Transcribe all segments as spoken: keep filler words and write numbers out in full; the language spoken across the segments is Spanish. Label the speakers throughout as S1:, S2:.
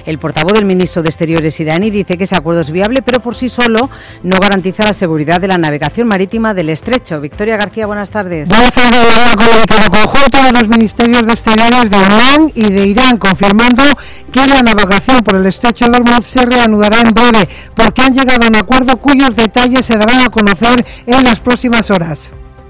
S1: El portavoz del ministro de Exteriores iraní dice que ese acuerdo es viable, pero por sí solo no garantiza la seguridad de la navegación marítima del estrecho. Victoria García, buenas tardes.
S2: Buenas tardes. El comunicado conjunto de los ministerios de Exteriores de Omán y de Irán, confirmando que la navegación por el estrecho de Hormuz se reanudará en breve, porque han llegado a un acuerdo cuyos detalles se darán a conocer en las próximas horas.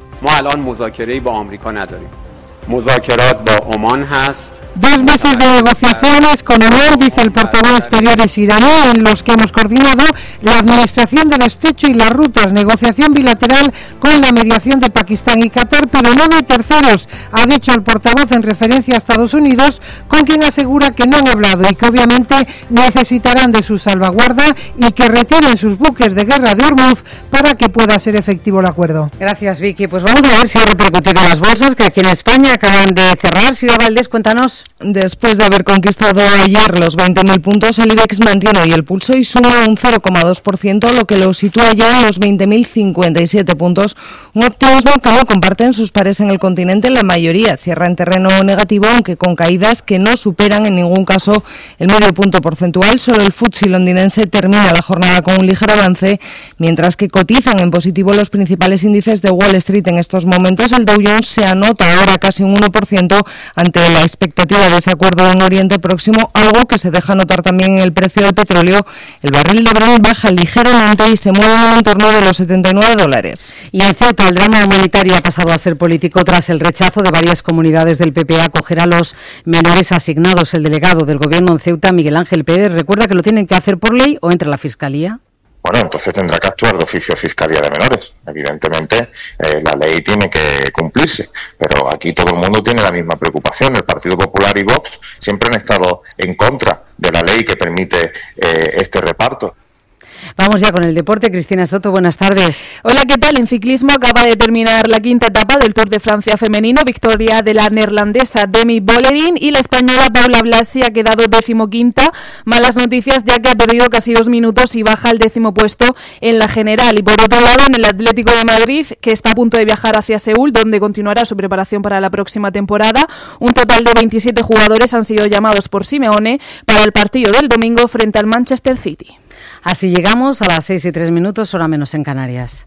S2: Dos meses de negociaciones con Omán, dice el portavoz de Exteriores iraní, en los que hemos coordinado la administración del estrecho y las rutas, negociación bilateral con la mediación de Pakistán y Qatar, pero no de terceros, ha dicho el portavoz en referencia a Estados Unidos, con quien asegura que no han hablado y que obviamente necesitarán de su salvaguarda y que retiren sus buques de guerra de Hormuz para que pueda ser efectivo el acuerdo.
S1: Gracias, Vicky. Pues vamos a ver si ha repercutido en las bolsas, que aquí en España acaban de cerrar. Silvia Valdés, cuéntanos.
S3: Después de haber conquistado ayer los veinte mil puntos, el IBEX mantiene hoy el pulso y suma un cero coma dos por ciento, lo que lo sitúa ya en los veinte mil cincuenta y siete puntos. Un optimismo que no comparten sus pares en el continente. La mayoría cierra en terreno negativo, aunque con caídas que no superan en ningún caso el medio punto porcentual. Solo el F T S E londinense termina la jornada con un ligero avance, mientras que cotizan en positivo los principales índices de Wall Street en estos momentos. El Dow Jones se anota ahora casi un uno por ciento ante la expectativa de ese acuerdo en Oriente Próximo, algo que se deja notar también en el precio del petróleo. El barril de Brent baja ligeramente y se mueve en torno de los setenta y nueve dólares.
S1: Y en Ceuta, el drama humanitario ha pasado a ser político tras el rechazo de varias comunidades del P P a acoger a los menores asignados. El delegado del gobierno en Ceuta, Miguel Ángel Pérez, recuerda que lo tienen que hacer por ley o entre la Fiscalía.
S4: Bueno, entonces tendrá que actuar de oficio Fiscalía de Menores. Evidentemente, eh, la ley tiene que cumplirse, pero aquí todo el mundo tiene la misma preocupación. El Partido Popular y Vox siempre han estado en contra de la ley que permite eh, este reparto.
S1: Vamos ya con el deporte. Cristina Soto, buenas tardes.
S5: Hola, ¿qué tal? En ciclismo acaba de terminar la quinta etapa del Tour de Francia femenino, victoria de la neerlandesa Demi Vollering, y la española Paula Blasi ha quedado decimoquinta. Malas noticias, ya que ha perdido casi dos minutos y baja al décimo puesto en la general. Y por otro lado, en el Atlético de Madrid, que está a punto de viajar hacia Seúl, donde continuará su preparación para la próxima temporada, un total de veintisiete jugadores han sido llamados por Simeone para el partido del domingo frente al Manchester City.
S1: Así llegamos a las seis y tres minutos, hora menos en Canarias.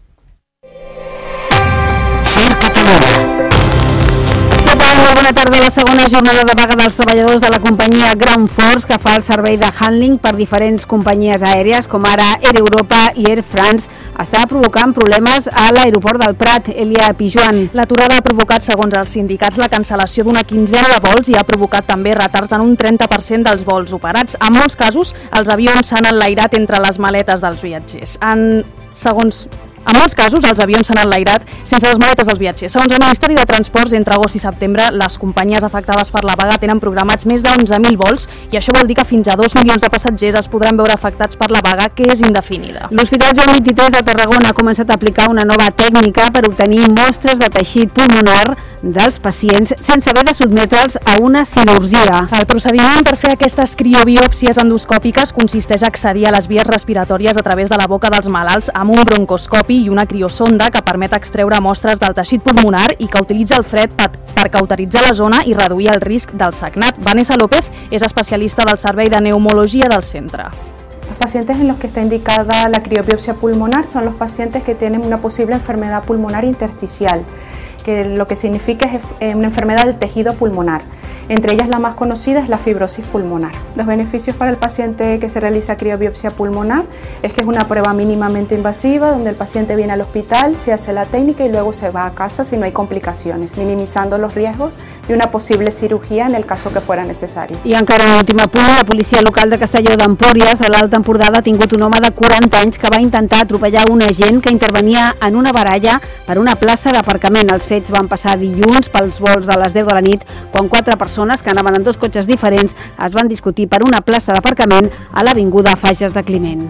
S6: Ser Catalunya. Molt bona tarda. La segona jornada de vaga dels treballadors de la companyia Ground Force, que fa el servei de handling per diferents companyies aèries, com ara Air Europa i Air France, està provocant problemes a l'aeroport del Prat. Elia Pijuan.
S5: L'aturada ha provocat, segons els sindicats, la cancel·lació d'una quinzena de vols i ha provocat també retards en un trenta per cent dels vols operats. En molts casos, els avions s'han enlairat entre les maletes dels viatgers. En, segons... En molts casos, els avions s'han enlairat sense les maletes dels viatgers. Segons el Ministeri de Transports, entre agost i setembre, les companyies afectades per la vaga tenen programats més d'onze mil vols i això vol dir que fins a dos milions de passatgers es podran veure afectats per la vaga, que és indefinida.
S6: L'Hospital Joan vint-i-tres de Tarragona ha començat a aplicar una nova tècnica per obtenir mostres de teixit pulmonar dels pacients sense haver de sotmetre'ls a una cirurgia.
S5: El procediment per fer aquestes criobiòpsies endoscòpiques consisteix a accedir a les vies respiratòries a través de la boca dels malalts amb un broncoscopi i una criosonda que permet extreure mostres del teixit pulmonar i que utilitza el fred per, per cauteritzar la zona i reduir el risc del sagnat. Vanessa López és especialista del Servei de Neumologia del centre.
S7: Los pacientes en los que está indicada la criobiopsia pulmonar son los pacientes que tienen una posible enfermedad pulmonar intersticial, que lo que significa es una enfermedad del tejido pulmonar. Entre ellas la más conocida es la fibrosis pulmonar. Los beneficios para el paciente que se realiza criobiopsia pulmonar es que es una prueba mínimamente invasiva donde el paciente viene al hospital, se hace la técnica y luego se va a casa si no hay complicacions, minimitzando los riesgos de una possible cirugía en el caso que fuera necessari.
S6: I encara en l'últim punt, la policia local de Castelló d'Empúries, a l'Alt Empordà, ha tingut un home de quaranta anys que va intentar atropellar un agent que intervenia en una baralla per una plaça d'aparcament. Els fets van passar dilluns pels volts de les deu de la nit, quan quatre persones que anaven en dos cotxes diferents es van discutir per una plaça d'aparcament a l'avinguda Fages de Climent.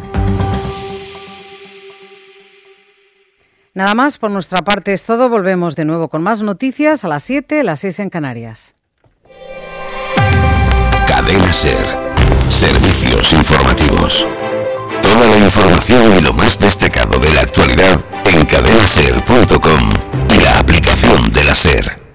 S1: Nada más, por nuestra parte es todo. Volvemos de nuevo con más noticias a las siete, las seis en Canarias.
S8: Cadena SER. Servicios informativos. Toda la información y lo más destacado de la actualidad en cadena ser punto com y la aplicación de la SER.